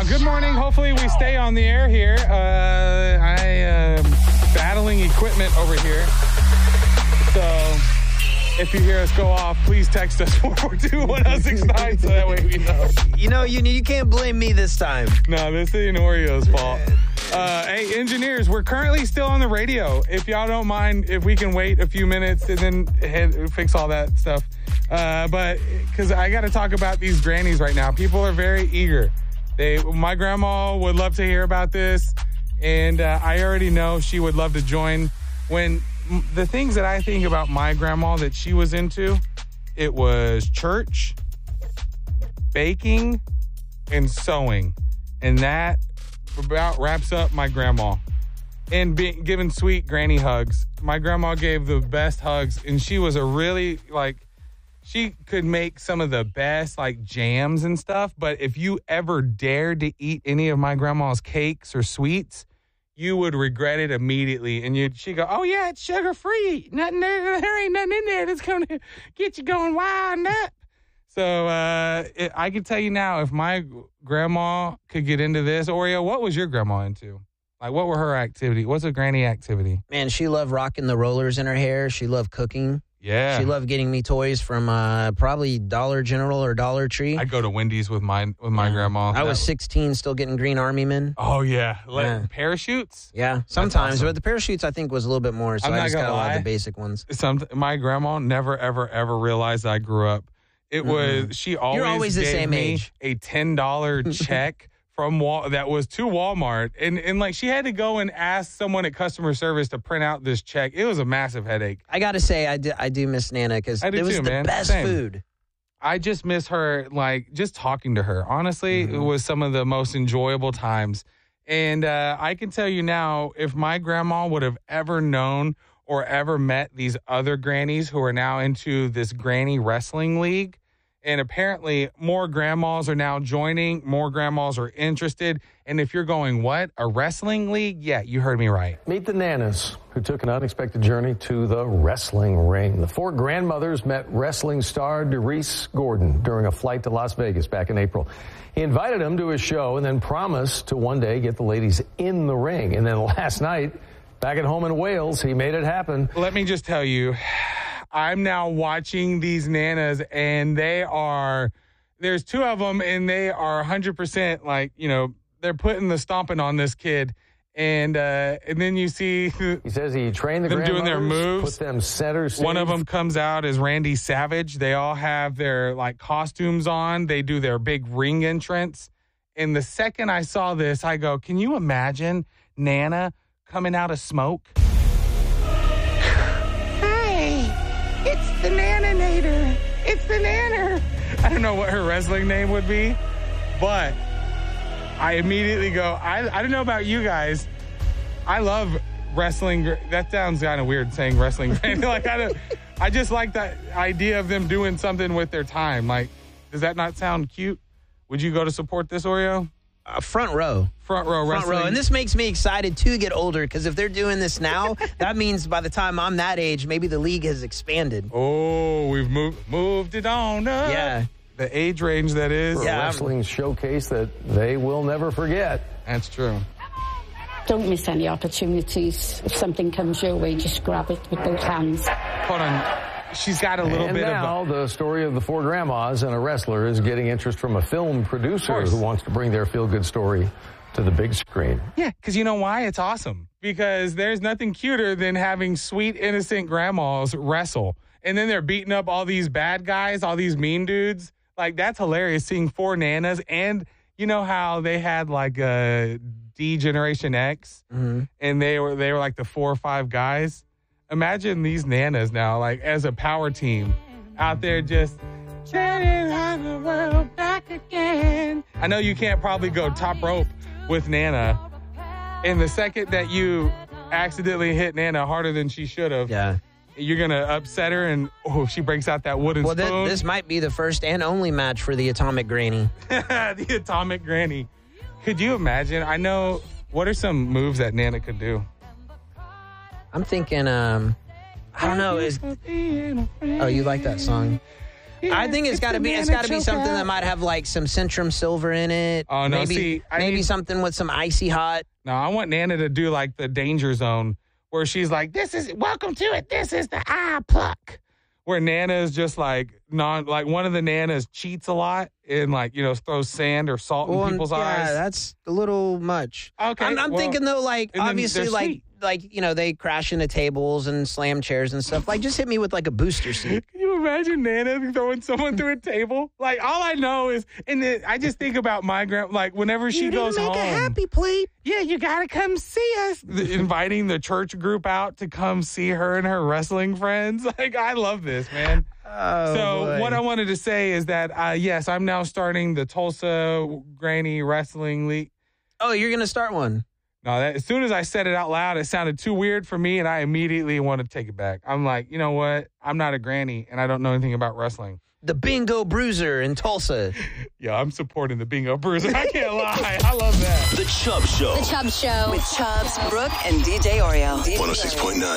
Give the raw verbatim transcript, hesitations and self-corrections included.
good morning. Hopefully we stay on the air here. Uh, I am battling equipment over here. So if you hear us go off, please text us four four two, one oh six nine so that way we know. You know, you you can't blame me this time. No, this ain't Oreo's fault. Uh, hey, engineers, we're currently still on the radio. If y'all don't mind, if we can wait a few minutes and then hit, fix all that stuff. Uh, but because I got to talk about these grannies right now. People are very eager. They, my grandma would love to hear about this, and uh, I already know she would love to join. When the things that I think about my grandma that she was into, it was church, baking, and sewing, and that about wraps up my grandma. And being giving sweet granny hugs. My grandma gave the best hugs, and she was a really like. She could make some of the best, like, jams and stuff. But if you ever dared to eat any of my grandma's cakes or sweets, you would regret it immediately. And you'd, she'd go, oh, yeah, it's sugar-free. Nothing there, there ain't nothing in there that's going to get you going wild nut. So uh, it, I can tell you now, if my grandma could get into this, Oreo, what was your grandma into? Like, what were her activity? What's a granny activity? Man, she loved rocking the rollers in her hair. She loved cooking. Yeah. She loved getting me toys from uh, probably Dollar General or Dollar Tree. I'd go to Wendy's with my with my yeah. grandma. I was sixteen, still getting Green Army Men. Oh, yeah. Like yeah. Parachutes? Yeah, sometimes. Awesome. But the parachutes, I think, was a little bit more, so I'm I not just got a lie. lot of the basic ones. Some, my grandma never, ever, ever realized I grew up. It Mm-mm. was, she always You're always the gave same me age. a ten dollars check from Wal- that was to Walmart. And, and, like, she had to go and ask someone at customer service to print out this check. It was a massive headache. I got to say, I do, I do miss Nana because I do it was too, the man. best Same. food. I just miss her, like, just talking to her. Honestly, Mm-hmm. it was some of the most enjoyable times. And uh, I can tell you now, if my grandma would have ever known or ever met these other grannies who are now into this granny wrestling league, and apparently more grandmas are now joining, more grandmas are interested. And if you're going, what, a wrestling league? Yeah, you heard me right. Meet the Nanas, who took an unexpected journey to the wrestling ring. The four grandmothers met wrestling star Doris Gordon during a flight to Las Vegas back in April. He invited them to his show and then promised to one day get the ladies in the ring. And then last night, back at home in Wales, he made it happen. Let me just tell you, I'm now watching these Nanas, and they are, there's two of them, and they are one hundred percent like, you know, they're putting the stomping on this kid. And uh, and then you see he says he trained the them doing their moves. Put them center stage. One of them comes out as Randy Savage. They all have their like costumes on. They do their big ring entrance. And the second I saw this, I go, can you imagine Nana coming out of smoke? It's the Nananator. It's the Nanner. I don't know what her wrestling name would be, but I immediately go, I, I don't know about you guys. I love wrestling. That sounds kind of weird saying wrestling. like I, don't, I just like that idea of them doing something with their time. Like, does that not sound cute? Would you go to support this, Oreo? Uh, front row. Front row wrestling. Front row. And this makes me excited to get older because if they're doing this now, that means by the time I'm that age, maybe the league has expanded. Oh, we've moved moved it on up. Yeah. The age range that is. For Yeah. a wrestling showcase that they will never forget. That's true. Don't miss any opportunities. If something comes your way, just grab it with both hands. Hold on. She's got a little and bit now of a... the story of the four grandmas and a wrestler is getting interest from a film producer who wants to bring their feel-good story to the big screen. Yeah, because you know why? It's awesome. Because there's nothing cuter than having sweet, innocent grandmas wrestle. And then they're beating up all these bad guys, all these mean dudes. Like, that's hilarious, seeing four Nanas. And you know how they had, like, a D Generation X? Mm-hmm. And they were they were like the four or five guys? Imagine these Nanas now, like, as a power team, out there just getting on the world back again. I know you can't probably go top rope with Nana. And the second that you accidentally hit Nana harder than she should have, Yeah. you're going to upset her, and oh, she breaks out that wooden Well, th- spoon. this might be the first and only match for the Atomic Granny. The Atomic Granny. Could you imagine? I know, what are some moves that Nana could do? I'm thinking, um, I don't know. Is Oh, you like that song? Yeah, I think it's got to be it's got to be something that might have like some Centrum Silver in it. Oh no, maybe, see, I maybe need, something with some icy hot. No, I want Nana to do like the Danger Zone, where she's like, "This is welcome to it. This is the eye pluck." Where Nana is just like non, like one of the Nanas cheats a lot and like you know throws sand or salt Well, in people's yeah, eyes. that's a little much. Okay, I'm, I'm well, thinking though, like and then obviously, they're like sweet. like you know they crash into tables and slam chairs and stuff. Like just hit me with like a booster seat. Can you imagine Nana throwing someone through a table? Like all I know is, and then I just think about my grand. Like whenever she you goes didn't make home, a happy plate. yeah, you gotta come see us. The- inviting the church group out to come see her and her wrestling friends. Like I love this, man. Oh, so boy. what I wanted to say is that uh, yes, I'm now starting the Tulsa Granny Wrestling League. Oh, you're gonna start one. No, that, as soon as I said it out loud, it sounded too weird for me, and I immediately want to take it back. I'm like, you know what? I'm not a granny, and I don't know anything about wrestling. The Bingo Bruiser in Tulsa. Yeah, I'm supporting the Bingo Bruiser. I can't lie. I love that. The Chubb Show. The Chubb Show. With Chubbs, Brooke, and D J Oreo. one oh six point nine